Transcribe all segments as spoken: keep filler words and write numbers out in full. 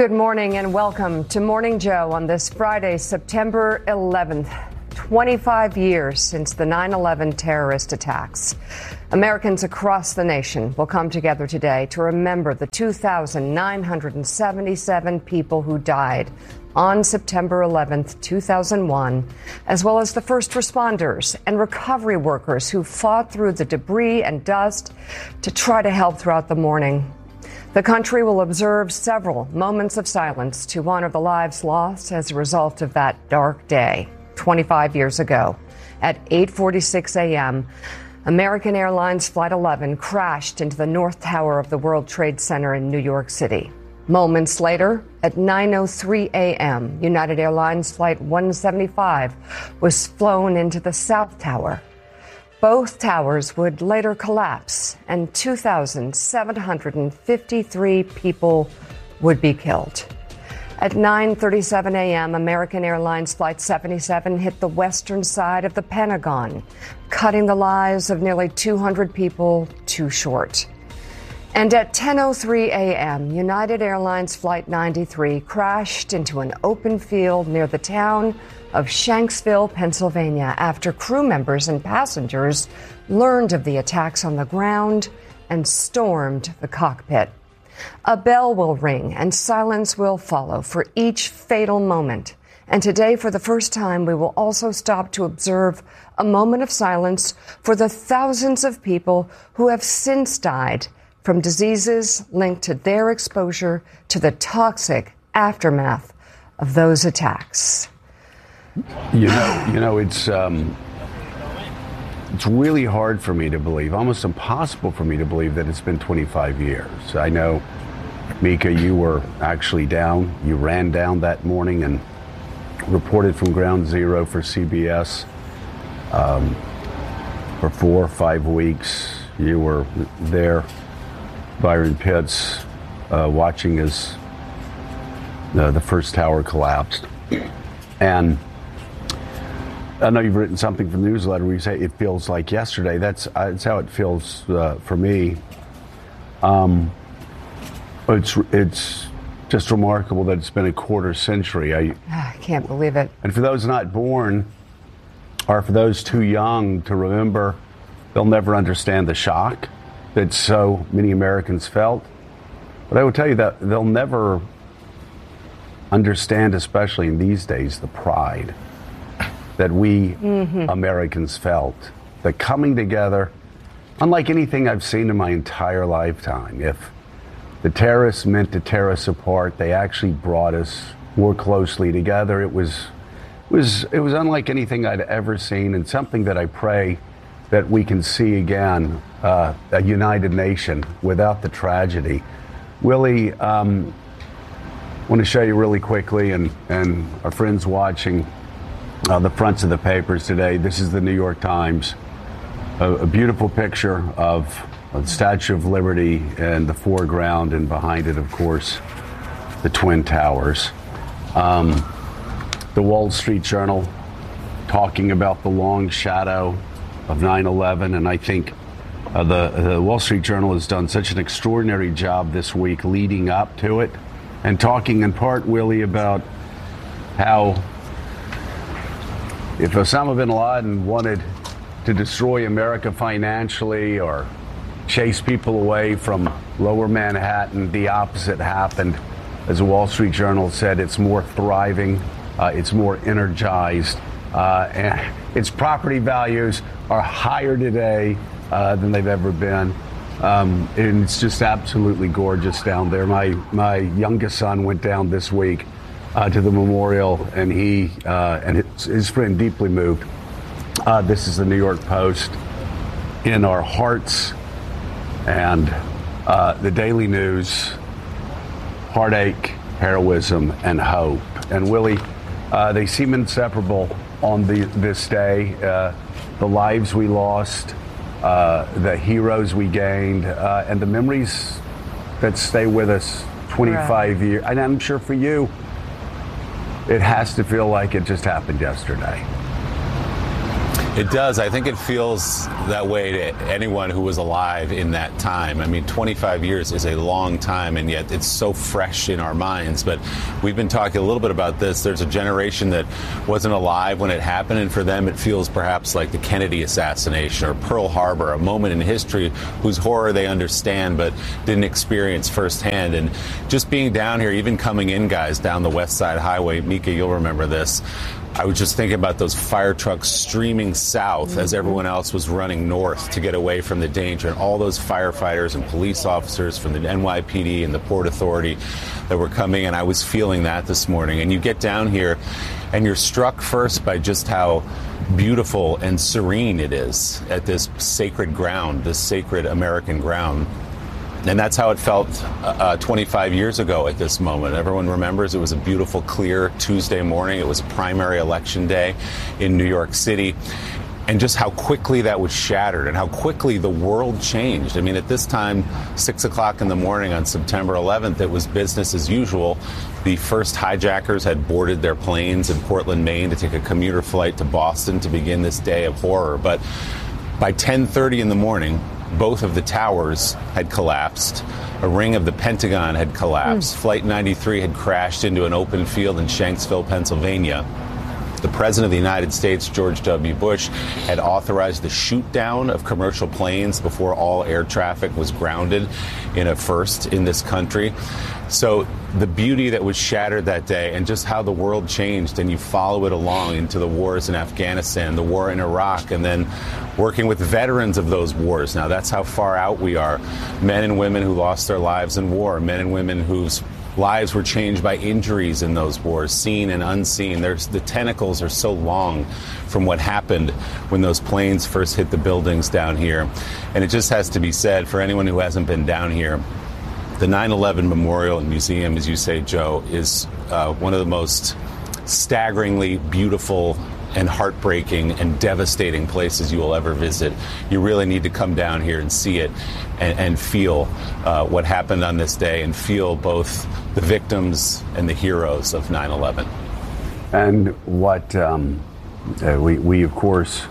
Good morning and welcome to Morning Joe on this Friday, September eleventh. twenty-five years since the nine eleven terrorist attacks. Americans across the nation will come together today to remember the two thousand nine hundred seventy-seven people who died on September eleventh, two thousand one, as well as the first responders and recovery workers who fought through the debris and dust to try to help throughout the morning. The country will observe several moments of silence to honor the lives lost as a result of that dark day twenty-five years ago. At eight forty-six a.m., American Airlines Flight eleven crashed into the North Tower of the World Trade Center in New York City. Moments later, at nine oh three a.m., United Airlines Flight one seventy-five was flown into the South Tower. Both towers would later collapse, and two thousand seven hundred fifty-three people would be killed. At nine thirty-seven a.m., American Airlines Flight seventy-seven hit the western side of the Pentagon, cutting the lives of nearly two hundred people too short. And at ten oh three a.m., United Airlines Flight ninety-three crashed into an open field near the town of Shanksville, Pennsylvania, after crew members and passengers learned of the attacks on the ground and stormed the cockpit. A bell will ring and silence will follow for each fatal moment. And today, for the first time, we will also stop to observe a moment of silence for the thousands of people who have since died from diseases linked to their exposure to the toxic aftermath of those attacks. You know, you know, it's um, it's really hard for me to believe, almost impossible for me to believe that it's been twenty-five years. I know, Mika, you were actually down. You ran down that morning and reported from Ground Zero for C B S um, for four or five weeks. You were there, Byron Pitts, uh, watching as uh, the first tower collapsed. And I know you've written something for the newsletter where you say it feels like yesterday. That's, uh, that's how it feels uh, for me. Um, it's it's just remarkable that it's been a quarter century. I, I can't believe it. And for those not born, or for those too young to remember, they'll never understand the shock that so many Americans felt. But I will tell you that they'll never understand, especially in these days, the pride that we mm-hmm. Americans felt. The coming together, unlike anything I've seen in my entire lifetime. If the terrorists meant to tear us apart, they actually brought us more closely together. It was, it was, it was unlike anything I'd ever seen, and something that I pray that we can see again, uh, a united nation without the tragedy. Willie, um, I want to show you really quickly, and, and our friends watching uh, the fronts of the papers today. This is the New York Times. A, a beautiful picture of the Statue of Liberty in the foreground, and behind it, of course, the Twin Towers. Um, the Wall Street Journal talking about the long shadow of nine eleven, and I think uh, the, the Wall Street Journal has done such an extraordinary job this week leading up to it, and talking in part, Willie, about how if Osama bin Laden wanted to destroy America financially or chase people away from lower Manhattan, the opposite happened. As the Wall Street Journal said, it's more thriving, uh, it's more energized, uh, and its property values are higher today uh, than they've ever been. Um, and it's just absolutely gorgeous down there. My my youngest son went down this week uh, to the memorial, and he uh, and his, his friend deeply moved. Uh, this is the New York Post. In our hearts, and uh, the Daily News, heartache, heroism, and hope. And Willie, uh, they seem inseparable on the, this day. Uh, the lives we lost, uh, the heroes we gained, uh, and the memories that stay with us twenty-five right. years. And I'm sure for you, it has to feel like it just happened yesterday. It does. I think it feels that way to anyone who was alive in that time. I mean, twenty-five years is a long time, and yet it's so fresh in our minds. But we've been talking a little bit about this. There's a generation that wasn't alive when it happened, and for them it feels perhaps like the Kennedy assassination or Pearl Harbor, a moment in history whose horror they understand but didn't experience firsthand. And just being down here, even coming in, guys, down the West Side Highway, Mika, you'll remember this. I was just thinking about those fire trucks streaming south mm-hmm. as everyone else was running north to get away from the danger, and all those firefighters and police officers from the N Y P D and the Port Authority that were coming, and I was feeling that this morning. And you get down here and you're struck first by just how beautiful and serene it is at this sacred ground, this sacred American ground. And that's how it felt uh, twenty-five years ago at this moment. Everyone remembers it was a beautiful, clear Tuesday morning. It was a primary election day in New York City. And just how quickly that was shattered and how quickly the world changed. I mean, at this time, six o'clock in the morning on September eleventh, it was business as usual. The first hijackers had boarded their planes in Portland, Maine to take a commuter flight to Boston to begin this day of horror. But by ten thirty in the morning, both of the towers had collapsed. A ring of the Pentagon had collapsed. Mm. Flight ninety-three had crashed into an open field in Shanksville, Pennsylvania. The President of the United States, George W. Bush, had authorized the shoot down of commercial planes before all air traffic was grounded, in a first in this country. So the beauty that was shattered that day and just how the world changed, and you follow it along into the wars in Afghanistan, the war in Iraq, and then working with veterans of those wars. Now, that's how far out we are. Men and women who lost their lives in war, men and women whose lives were changed by injuries in those wars, seen and unseen. There's, the tentacles are so long from what happened when those planes first hit the buildings down here. And it just has to be said, for anyone who hasn't been down here, the nine eleven Memorial and Museum, as you say, Joe, is uh, one of the most staggeringly beautiful and heartbreaking and devastating places you will ever visit. You really need to come down here and see it and, and feel uh, what happened on this day, and feel both the victims and the heroes of nine eleven. And what um, uh, we, we, of course,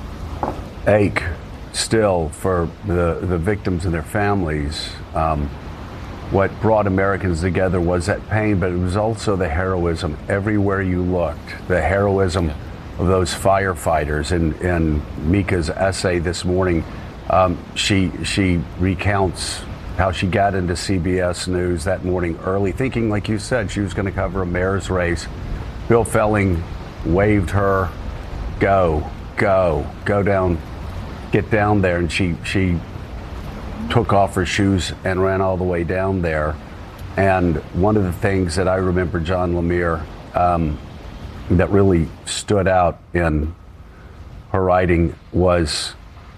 ache still for the, the victims and their families. Um, what brought Americans together was that pain, but it was also the heroism everywhere you looked, the heroism yeah. of those firefighters. In, in Mika's essay this morning, um, she she recounts how she got into C B S News that morning early, thinking, like you said, she was going to cover a mayor's race. Bill Felling waved her, go, go, go down, get down there, and she she took off her shoes and ran all the way down there. And one of the things that I remember John Lemire um, that really stood out in her writing was,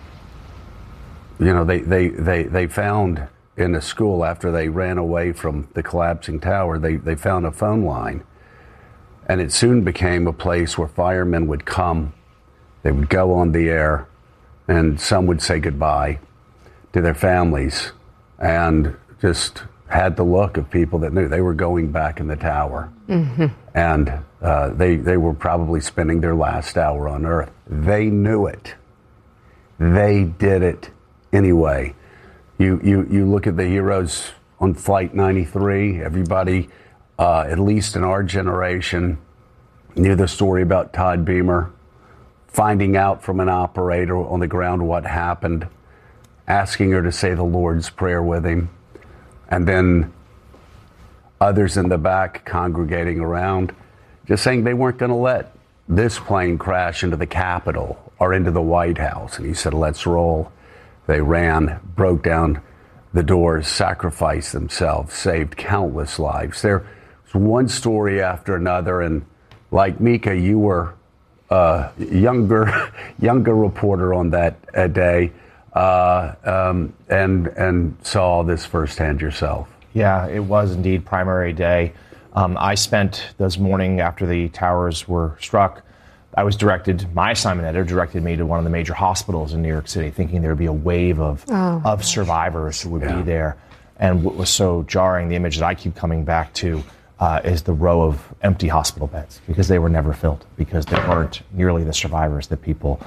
you know, they, they, they, they found in a school, after they ran away from the collapsing tower, they, they found a phone line. And it soon became a place where firemen would come, they would go on the air, and some would say goodbye to their families, and just had the look of people that knew they were going back in the tower. Mm-hmm. And uh, they, they were probably spending their last hour on Earth. They knew it. They did it anyway. You, you, you look at the heroes on Flight ninety-three, everybody, uh, at least in our generation, knew the story about Todd Beamer, finding out from an operator on the ground what happened, asking her to say the Lord's Prayer with him, and then others in the back congregating around, just saying they weren't going to let this plane crash into the Capitol or into the White House. And he said, let's roll. They ran, broke down the doors, sacrificed themselves, saved countless lives. There was one story after another, and like Mika, you were a younger, younger reporter on that uh, day. Uh, um, and and saw this firsthand yourself. Yeah, it was indeed primary day. Um, I spent this morning after the towers were struck. I was directed, my assignment editor directed me to one of the major hospitals in New York City, thinking there would be a wave of oh, of gosh. survivors who would yeah. be there. And what was so jarring, the image that I keep coming back to, uh, is the row of empty hospital beds, because they were never filled, because there weren't nearly the survivors that people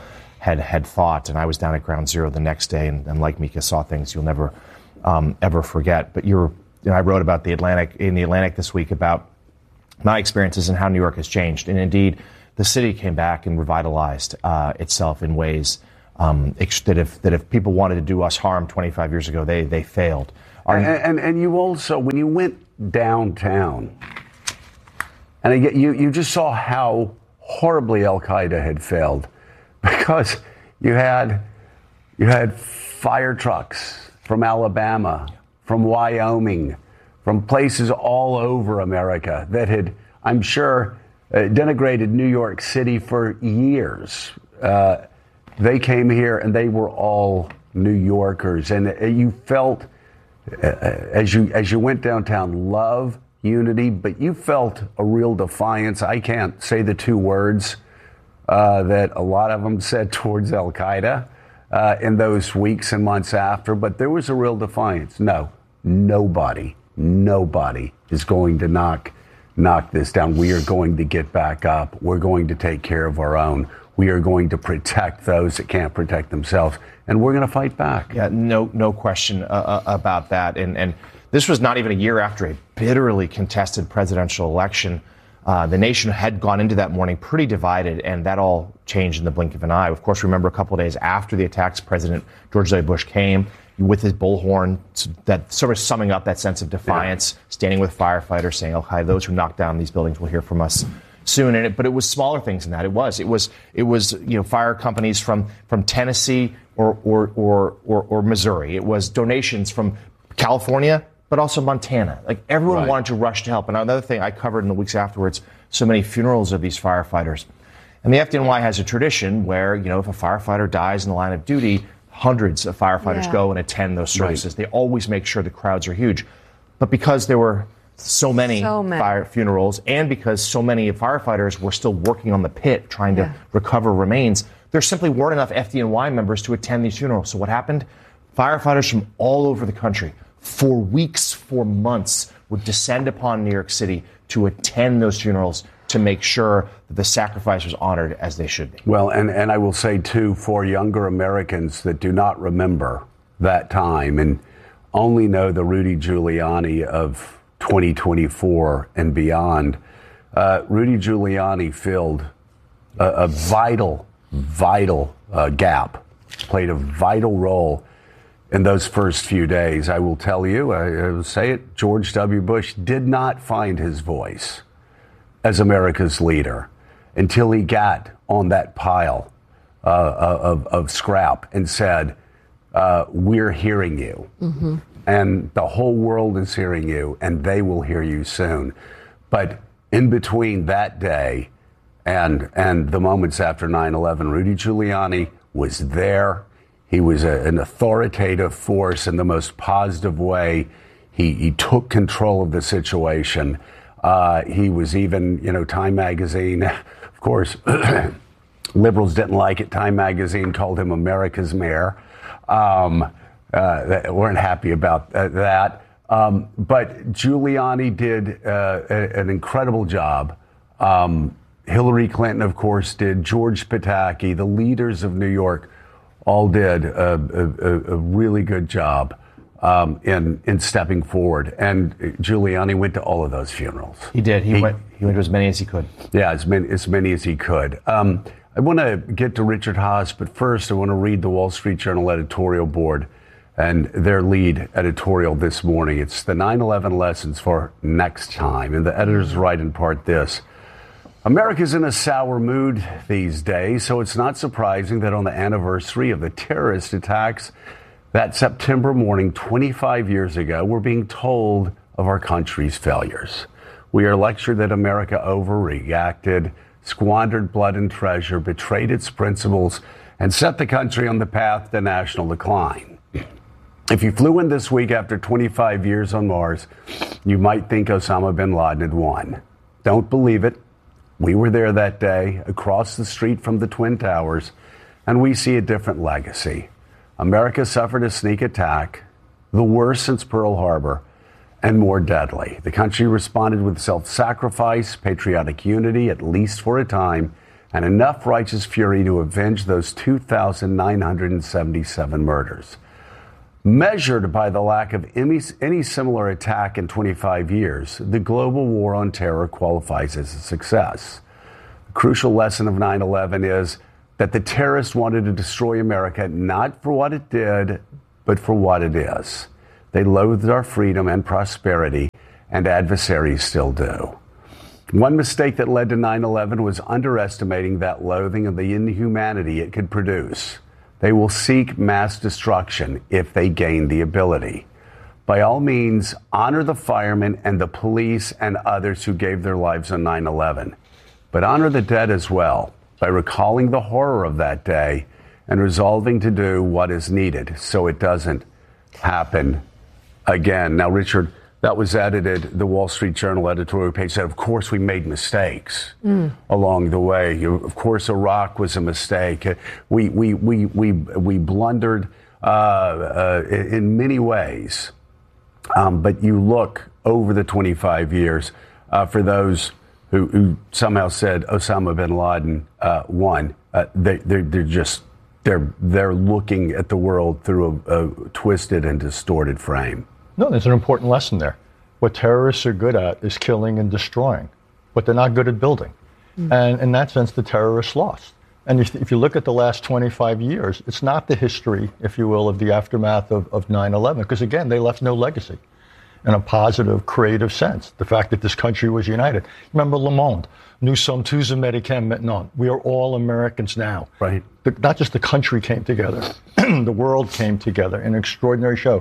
had had thought. And I was down at Ground Zero the next day, and, and like Mika, saw things you'll never um, ever forget. But you're, you know, I wrote about the Atlantic in the Atlantic this week about my experiences and how New York has changed. And indeed, the city came back and revitalized uh, itself in ways um, that if that if people wanted to do us harm twenty-five years ago, they they failed. Our, and, and and you also, when you went downtown, and again, you you just saw how horribly Al Qaeda had failed, because you had you had fire trucks from Alabama, from Wyoming, from places all over America that had, I'm sure, uh, denigrated New York City for years. Uh, they came here and they were all New Yorkers, and uh, you felt uh, as you as you went downtown, love, unity, but you felt a real defiance. I can't say the two words uh, that a lot of them said towards Al Qaeda uh, in those weeks and months after, but there was a real defiance. No, nobody. Nobody is going to knock knock this down. We are going to get back up. We're going to take care of our own. We are going to protect those that can't protect themselves, and we're going to fight back. Yeah, no, no question uh, about that. And and this was not even a year after a bitterly contested presidential election. Uh, the nation had gone into that morning pretty divided, and that all changed in the blink of an eye. Of course, remember a couple of days after the attacks, President George W. Bush came with his bullhorn, that sort of summing up that sense of defiance, yeah. standing with firefighters, saying, "Okay, those who knock down these buildings will hear from us soon." And it, but it was smaller things than that. It was, it was, it was, you know, fire companies from from Tennessee or or or or, or Missouri. It was donations from California, but also Montana. Like everyone right. wanted to rush to help. And another thing I covered in the weeks afterwards, so many funerals of these firefighters. And the F D N Y has a tradition where, you know, if a firefighter dies in the line of duty, hundreds of firefighters yeah. go and attend those services. Right. They always make sure the crowds are huge. But because there were so many, so many. fire funerals, and because so many firefighters were still working on the pit trying yeah. to recover remains, there simply weren't enough F D N Y members to attend these funerals. So what happened? Firefighters from all over the country, for weeks, for months, would descend upon New York City to attend those funerals to make sure that the sacrifice was honored as they should be. Well, and, and I will say, too, for younger Americans that do not remember that time and only know the Rudy Giuliani of twenty twenty-four and beyond, uh, Rudy Giuliani filled a, a vital, vital uh, gap, played a vital role in those first few days. I will tell you, I, I will say it, George W. Bush did not find his voice as America's leader until he got on that pile uh, of, of scrap and said, uh, we're hearing you. Mm-hmm. And the whole world is hearing you, and they will hear you soon. But in between that day and, and the moments after nine eleven, Rudy Giuliani was there. He was a, an authoritative force in the most positive way. He, he took control of the situation. Uh, he was even, you know, Time Magazine, of course, liberals didn't like it. Time Magazine called him America's mayor. Um, uh, weren't happy about uh, that. Um, but Giuliani did uh, a, an incredible job. Um, Hillary Clinton, of course, did. George Pataki, the leaders of New York, all did a, a, a really good job um, in in stepping forward. And Giuliani went to all of those funerals. He did. He, he went. He went to as many as he could. Yeah, as many as many as he could. Um, I want to get to Richard Haass, but first I want to read the Wall Street Journal editorial board and their lead editorial this morning. It's the nine eleven lessons for next time, and the editors write in part this. America's in a sour mood these days, so it's not surprising that on the anniversary of the terrorist attacks that September morning twenty-five years ago, we're being told of our country's failures. We are lectured that America overreacted, squandered blood and treasure, betrayed its principles, and set the country on the path to national decline. If you flew in this week after twenty-five years on Mars, you might think Osama bin Laden had won. Don't believe it. We were there that day, across the street from the Twin Towers, and we see a different legacy. America suffered a sneak attack, the worst since Pearl Harbor, and more deadly. The country responded with self-sacrifice, patriotic unity, at least for a time, and enough righteous fury to avenge those two thousand nine hundred seventy-seven murders. Measured by the lack of any, any similar attack in twenty-five years, the global war on terror qualifies as a success. The crucial lesson of nine eleven is that the terrorists wanted to destroy America not for what it did, but for what it is. They loathed our freedom and prosperity, and adversaries still do. One mistake that led to nine eleven was underestimating that loathing and the inhumanity it could produce. They will seek mass destruction if they gain the ability. By all means, honor the firemen and the police and others who gave their lives on nine eleven. But honor the dead as well by recalling the horror of that day and resolving to do what is needed so it doesn't happen again. Now, Richard, that was edited. The Wall Street Journal editorial page said, of course, we made mistakes mm. along the way. Of course, Iraq was a mistake. We we we we we blundered uh, uh, in many ways. Um, but you look over the twenty-five years uh, for those who, who somehow said Osama bin Laden uh, won. Uh, they they're, they're just they're they're looking at the world through a, a twisted and distorted frame. No, there's an important lesson there. What terrorists are good at is killing and destroying, but they're not good at building. Mm. And in that sense, the terrorists lost. And if, if you look at the last twenty-five years, it's not the history, if you will, of the aftermath of, of nine eleven, because again, they left no legacy in a positive, creative sense. The fact that this country was united. Remember Le Monde, nous sommes tous américains maintenant. We are all Americans now. Right. The, not just the country came together, the world came together in an extraordinary show.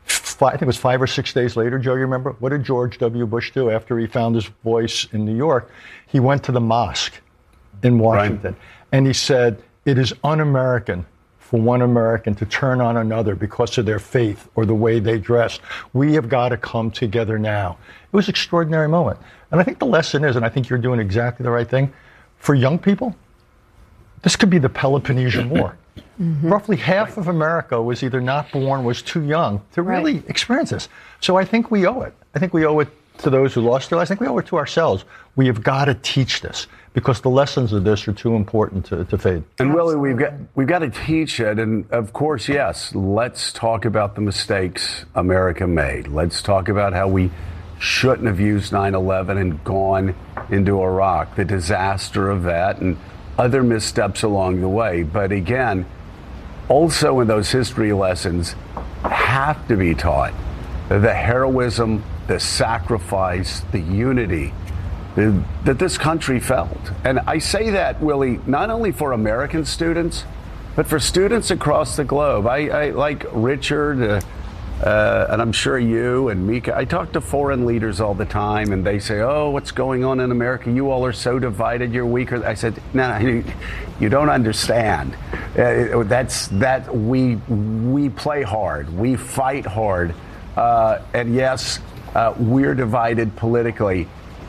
I think it was five or six days later, Joe, you remember? What did George W. Bush do after he found his voice in New York? He went to the mosque in Washington, right. and he said, it is un-American for one American to turn on another because of their faith or the way they dress. We have got to come together now. It was an extraordinary moment. And I think the lesson is, and I think you're doing exactly the right thing, for young people, this could be the Peloponnesian War. Mm-hmm. Roughly half of America was either not born, was too young to really right. experience this. So I think we owe it. I think we owe it to those who lost their lives. I think we owe it to ourselves. We have got to teach this because the lessons of this are too important to, to fade. And Willie, we've got we've got to teach it. And of course, yes, let's talk about the mistakes America made. Let's talk about how we shouldn't have used nine eleven and gone into Iraq, the disaster of that, and other missteps along the way. But again, also in those history lessons have to be taught the heroism, the sacrifice, the unity the, that this country felt. And I say that, Willie, not only for American students, but for students across the globe. I, I like Richard, uh, uh, and I'm sure you and Mika. I talk to foreign leaders all the time, and they say, oh, what's going on in America? You all are so divided, you're weaker. I said, no, you, you don't understand. Uh, that's that we we play hard, we fight hard, uh, and yes, uh, we're divided politically.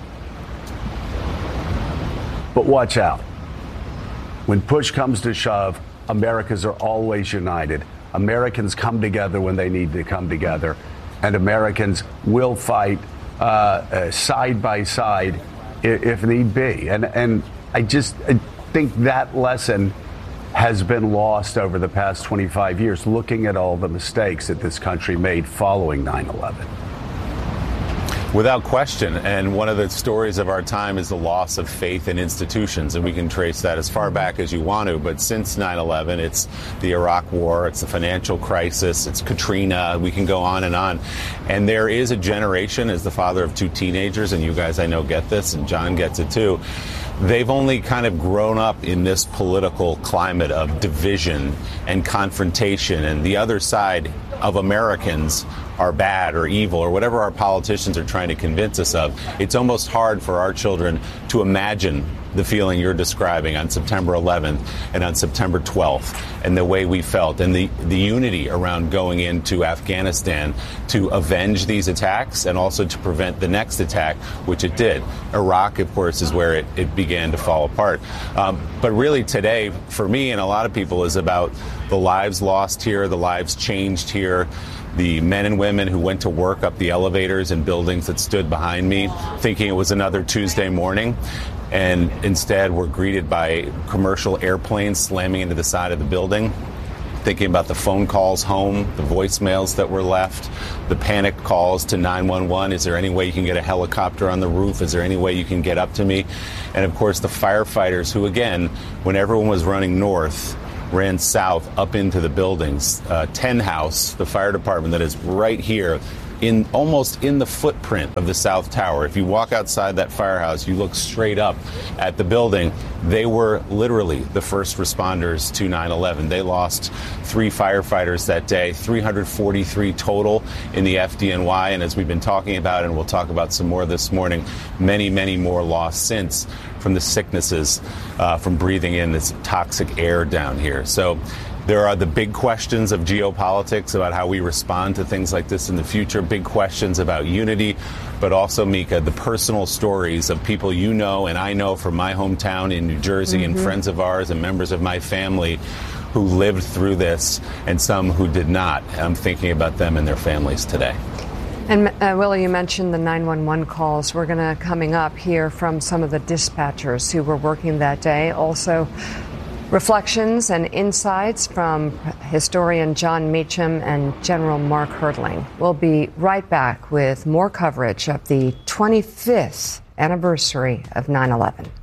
But watch out. When push comes to shove, Americans are always united. Americans come together when they need to come together, and Americans will fight uh, uh, side by side if, if need be. And and I just I think that lesson has been lost over the past twenty-five years, looking at all the mistakes that this country made following nine eleven. Without question. And one of the stories of our time is the loss of faith in institutions. And we can trace that as far back as you want to. But since nine eleven, it's the Iraq War, it's the financial crisis, it's Katrina. We can go on and on. And there is a generation, as the father of two teenagers, and you guys I know get this, and John gets it too. They've only kind of grown up in this political climate of division and confrontation, and the other side of Americans are bad or evil or whatever our politicians are trying to convince us of. It's almost hard for our children to imagine the feeling you're describing on September eleventh and on September twelfth and the way we felt and the, the unity around going into Afghanistan to avenge these attacks and also to prevent the next attack, which it did. Iraq, of course, is where it, it began to fall apart. Um, but really today, for me and a lot of people, is about the lives lost here, the lives changed here, the men and women who went to work up the elevators in buildings that stood behind me, thinking it was another Tuesday morning. and instead we're greeted by commercial airplanes slamming into the side of the building. Thinking about the phone calls home, the voicemails that were left, the panic calls to nine one one. Is there any way you can get a helicopter on the roof? Is there any way you can get up to me? And of course, the firefighters who, again, when everyone was running north, ran south up into the buildings. Uh, Ten House, the fire department that is right here, in almost in the footprint of the South Tower. If you walk outside that firehouse, you look straight up at the building. They were literally the first responders to nine eleven. They lost three firefighters that day, three hundred forty-three total in the F D N Y. And as we've been talking about, and we'll talk about some more this morning, many, many more lost since from the sicknesses uh, from breathing in this toxic air down here. So there are the big questions of geopolitics about how we respond to things like this in the future, big questions about unity, but also, Mika, the personal stories of people you know and I know from my hometown in New Jersey mm-hmm. and friends of ours and members of my family who lived through this and some who did not. I'm thinking about them and their families today. And uh, Willie, you mentioned the nine one one calls. We're going to, coming up, hear from some of the dispatchers who were working that day. Also, reflections and insights from historian John Meacham and General Mark Hertling. We'll be right back with more coverage of the twenty-fifth anniversary of nine eleven.